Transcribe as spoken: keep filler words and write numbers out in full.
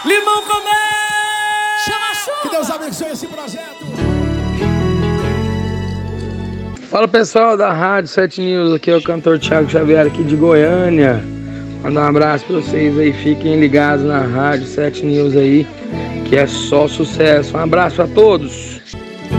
Limão Comé! Chama a chuva! Que Deus abençoe esse projeto. Fala pessoal da Rádio sete News, aqui é o cantor Thiago Xavier aqui de Goiânia. Mandar um abraço pra vocês aí, fiquem ligados na Rádio sete News aí, que é só sucesso. Um abraço a todos.